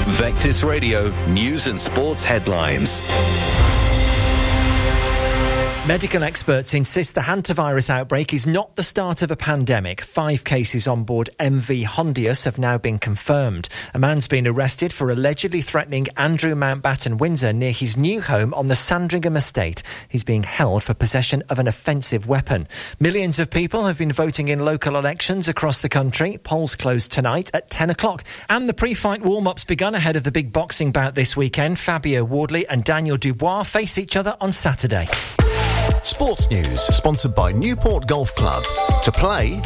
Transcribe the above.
Vectis Radio News and Sports Headlines. Medical experts insist the hantavirus outbreak is not the start of a pandemic. 5 cases on board MV Hondius have now been confirmed. A man's been arrested for allegedly threatening Andrew Mountbatten Windsor near his new home on the Sandringham estate. He's being held for possession of an offensive weapon. Millions of people have been voting in local elections across the country. Polls close tonight at 10 o'clock. And the pre-fight warm-ups begun ahead of the big boxing bout this weekend. Fabio Wardley and Daniel Dubois face each other on Saturday. Sports news sponsored by Newport Golf Club. To play,